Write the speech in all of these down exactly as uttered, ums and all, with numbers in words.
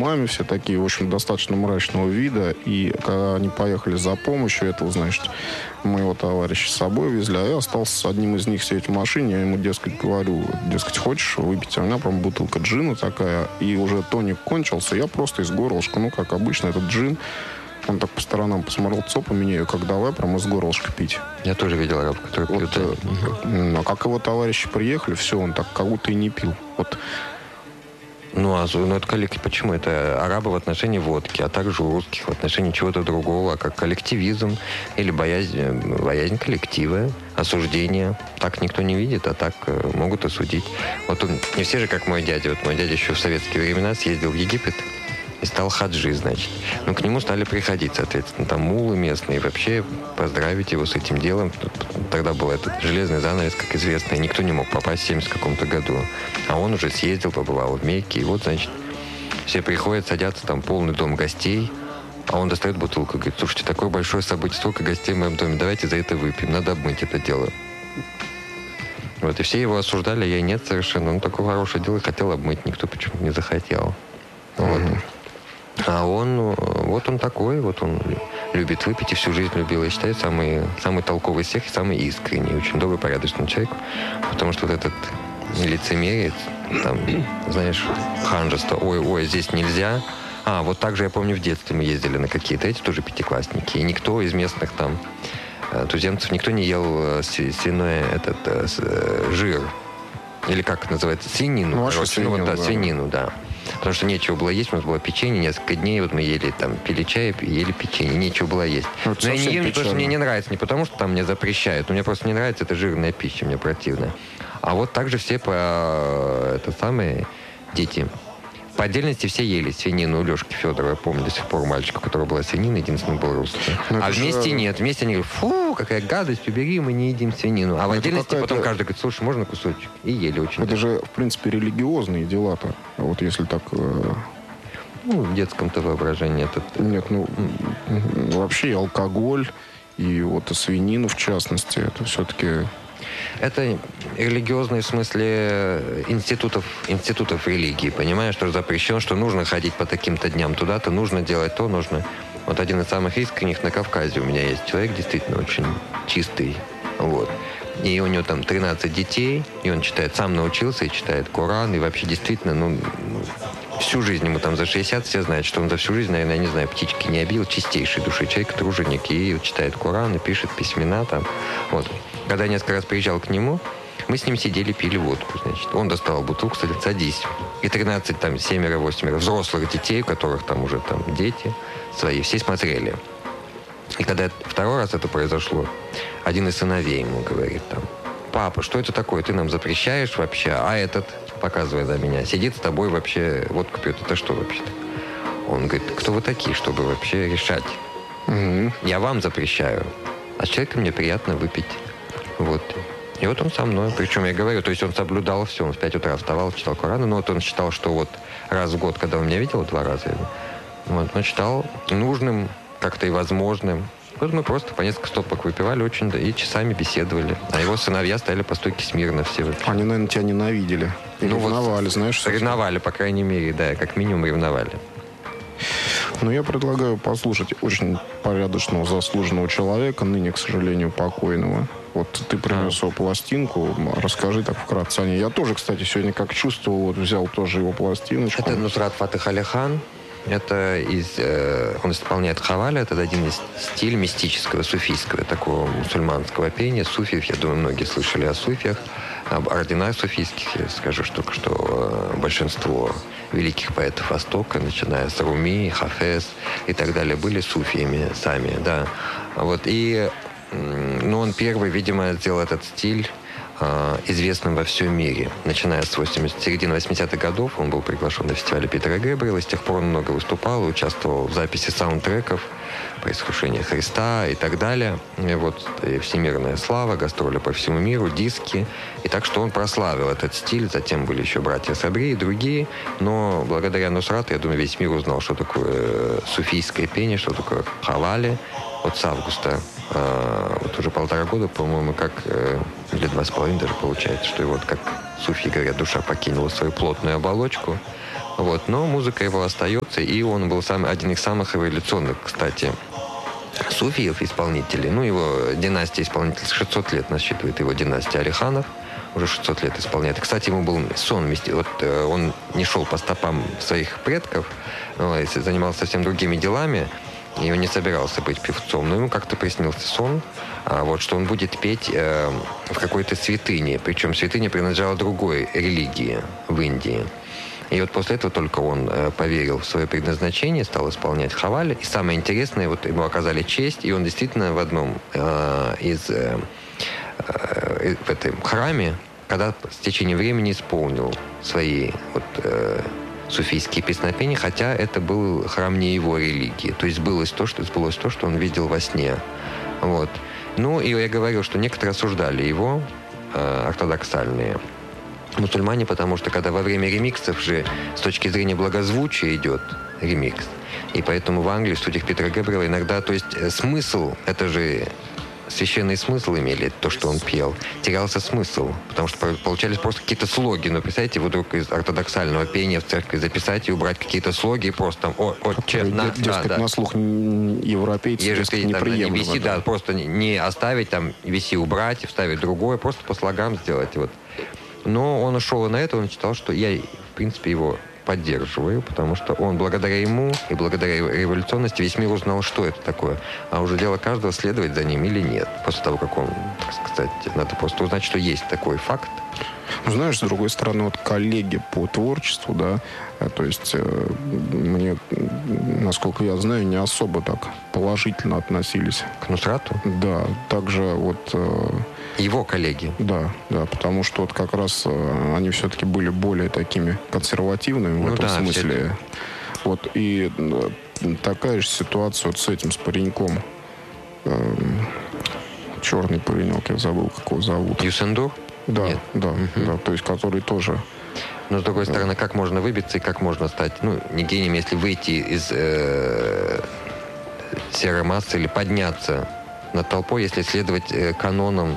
маме, все такие, в общем, достаточно мрачного вида. И когда они поехали за помощью, этого, значит, моего товарища с собой везли, а я остался с одним из них сидеть в машине. Я ему, дескать, говорю, дескать, хочешь выпить? А у меня, прям бутылка джина такая, и уже тоник кончился. Я просто из горлышка, ну, как обычно, этот джин. Он так по сторонам посмотрел, цопа меня ее как давай, прям из горлышка пить. Я тоже видел араб, который вот, пьет. Э, а как его товарищи приехали, все, он так как будто и не пил. Вот. Ну, а ну, это коллектив, почему? Это арабы в отношении водки, а также у русских в отношении чего-то другого, как коллективизм или боязнь, боязнь коллектива, осуждение. Так никто не видит, а так э, могут осудить. Вот он, не все же, как мой дядя. Вот мой дядя еще в советские времена съездил в Египет и стал хаджи, значит. Ну, к нему стали приходить, соответственно, там мулы местные, и вообще поздравить его с этим делом. Тогда был этот железный занавес, как известно, и никто не мог попасть в семьдесят каком-то году. А он уже съездил, побывал в Мекке, и вот, значит, все приходят, садятся, там полный дом гостей, а он достает бутылку, говорит, слушайте, такое большое событие, столько гостей в моем доме, давайте за это выпьем, надо обмыть это дело. Вот, и все его осуждали, я нет совершенно, он такое хорошее дело хотел обмыть, никто почему-то не захотел. Вот. А он, вот он такой, вот он любит выпить и всю жизнь любил. Я считаю, самый, самый толковый из всех и самый искренний, очень добрый, порядочный человек. Потому что вот этот лицемерие, там, знаешь, ханжество, ой-ой, здесь нельзя. А, вот так же, я помню, в детстве мы ездили на какие-то эти тоже пятиклассники. И никто из местных там туземцев, никто не ел свиной этот жир. Или как это называется? Свинину. Ну, короче, свинину, ну, вот, да, да. свинину, да. Потому что нечего было есть, у нас было печенье, несколько дней вот мы ели, там, пили чай, ели печенье, нечего было есть. Ну, но я не ем, потому что мне не нравится, не потому что там мне запрещают, но мне просто не нравится, это жирная пища, мне противно. А вот также все по, это самое, дети. По отдельности все ели свинину у Лешки Федорова, я помню до сих пор мальчика, у которого была свинина, единственный был русский. Но а вместе же... нет, вместе они говорят, фу, какая гадость, убери, мы не едим свинину. А в отдельности потом каждый говорит, слушай, можно кусочек? И ели очень. Это так. Же, в принципе, религиозные дела-то, вот если так... Э... Ну, в детском-то воображении это... Нет, ну, вообще и алкоголь, и вот и свинину, в частности, это все-таки... Это религиозный в смысле институтов, институтов религии, понимаешь, что запрещено, что нужно ходить по таким-то дням туда-то, нужно делать то, нужно... Вот один из самых искренних на Кавказе у меня есть человек, действительно очень чистый, вот. И у него там тринадцать детей, и он читает, сам научился и читает Коран, и вообще действительно, ну, всю жизнь ему там за шестьдесят, все знают, что он за всю жизнь, наверное, я не знаю, птички не обил, чистейший души человек, труженик, и читает Коран, и пишет письмена там, вот. Когда я несколько раз приезжал к нему, мы с ним сидели, пили водку, значит. Он достал бутылку, сказал, садись. И тринадцать, там, семеро, восемеро взрослых детей, у которых там уже там дети свои, все смотрели. И когда второй раз это произошло, один из сыновей ему говорит там, папа, что это такое, ты нам запрещаешь вообще, а этот, показывая на меня, сидит с тобой вообще, водку пьет, это что вообще-то? Он говорит, кто вы такие, чтобы вообще решать? Mm-hmm. Я вам запрещаю, а с человеком мне приятно выпить. Вот. И вот он со мной. Причем я говорю, то есть он соблюдал все. Он в пять утра вставал, читал Коран. Но вот он считал, что вот раз в год, когда он меня видел, два раза, вот, он считал нужным, как-то и возможным. Вот мы просто по несколько стопок выпивали очень, да, и часами беседовали. А его сыновья стояли по стойке смирно все вообще. Они, наверное, тебя ненавидели. И ну ревновали, вот, знаешь. Ревновали, по крайней мере, да, как минимум ревновали. Но я предлагаю послушать очень порядочного, заслуженного человека, ныне, к сожалению, покойного. Вот ты принес его пластинку, расскажи так вкратце о ней. Я тоже, кстати, сегодня как чувствовал, вот взял тоже его пластиночку. Это Нусрат Фатех Али Хан. Это из, э, он исполняет хавали, это один из стилей мистического, суфийского, такого мусульманского пения. Суфиев, я думаю, многие слышали о суфиях, об орденах суфийских. Я скажу, что, что э, большинство великих поэтов Востока, начиная с Руми, Хафез и так далее, были суфиями сами, да. Вот, и ну, он первый, видимо, сделал этот стиль э, известным во всем мире. Начиная с восьмидесятых, середины восьмидесятых годов он был приглашен на фестиваль Питера Гэбриэла. С тех пор он много выступал, участвовал в записи саундтреков «Происхождение Христа» и так далее. И вот и всемирная слава, гастроли по всему миру, диски. И так что он прославил этот стиль. Затем были еще братья Сабри и другие. Но благодаря Нусрату, я думаю, весь мир узнал, что такое суфийское пение, что такое хавали. Вот с августа, э, вот уже полтора года, по-моему, как, э, или два с половиной даже получается, что и вот, как суфии говорят, душа покинула свою плотную оболочку, Вот. Но музыка его остается, и он был сам, один из самых революционных, кстати, суфиев, исполнителей. Ну, его династия исполнителей шестьсот лет насчитывает, его династия Алиханов. Уже шестьсот лет исполняет. Кстати, ему был сон. Вот э, он не шел по стопам своих предков, э, занимался совсем другими делами, и он не собирался быть певцом. Но ему как-то приснился сон, а, вот, что он будет петь э, в какой-то святыне. Причем святыня принадлежала другой религии в Индии. И вот после этого только он э, поверил в свое предназначение, стал исполнять хавали. И самое интересное, вот ему оказали честь, и он действительно в одном э, из... Э, в этом храме, когда с течением времени исполнил свои вот, э, суфийские песнопения, хотя это был храм не его религии. То есть сбылось то, что, сбылось то, что он видел во сне. Вот. Ну, и я говорил, что некоторые осуждали его, э, ортодоксальные мусульмане, потому что когда во время ремиксов же с точки зрения благозвучия идет ремикс, и поэтому в Англии, в студиях Питера Гэбриэла иногда, то есть э, смысл, это же священный смысл имели, то, что он пел, терялся смысл, потому что получались просто какие-то слоги. Но представьте, вдруг из ортодоксального пения в церкви записать и убрать какие-то слоги, и просто там, о, о, честно, дескать, да, на слух европейцев неприемлемо. Виси, да, просто не оставить, там, виси убрать и вставить другое, просто по слогам сделать. Вот. Но он ушел на это, он считал, что я, в принципе, его поддерживаю, потому что он благодаря ему и благодаря его революционности весь мир узнал, что это такое. А уже дело каждого, следовать за ним или нет. После того, как он, так сказать, надо просто узнать, что есть такой факт. Знаешь, с другой стороны, вот коллеги по творчеству, да, то есть э, мне, насколько я знаю, не особо так положительно относились. К Нусрату? Да, также вот... Э, Его коллеги? Да, да, потому что вот как раз э, они все-таки были более такими консервативными в ну этом да, смысле. Это... Вот, и э, такая же ситуация вот с этим, с пареньком. Э, черный паренек, я забыл, как его зовут. Юсендур? Да, Нет. да, угу. да, то есть который тоже... Но, с другой стороны, как можно выбиться и как можно стать, ну, не гением, если выйти из э, серой массы или подняться над толпой, если следовать э, канонам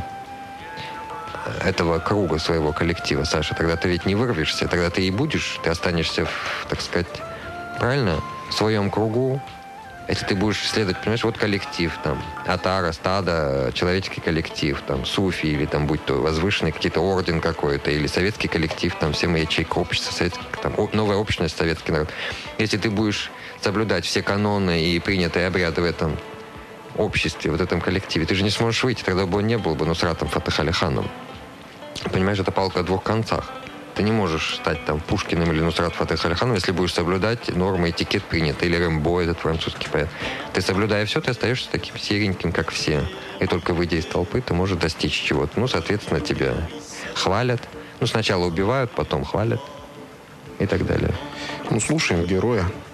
этого круга своего коллектива, Саша, тогда ты ведь не вырвешься, тогда ты и будешь, ты останешься, в, так сказать, правильно, в своем кругу. Если ты будешь следовать, понимаешь, вот коллектив, там, атара, стадо, человеческий коллектив, там, суфи, или там, будь то возвышенный какие-то орден какой-то, или советский коллектив, там, все мы ячейка общества, советский, там, новая общность, советский народ. Если ты будешь соблюдать все каноны и принятые обряды в этом обществе, в этом коллективе, ты же не сможешь выйти, тогда бы он не был бы Нусратом Фатех Али Ханом. Понимаешь, это палка о двух концах. Ты не можешь стать там Пушкиным или Нусрат Фатех Али Ханом, если будешь соблюдать нормы, этикет принятый, или Рэмбо, этот французский поэт. Ты, соблюдая все, ты остаешься таким сереньким, как все. И только выйдя из толпы, ты можешь достичь чего-то. Ну, соответственно, тебя хвалят. Ну, сначала убивают, потом хвалят. И так далее. Ну, слушаем героя.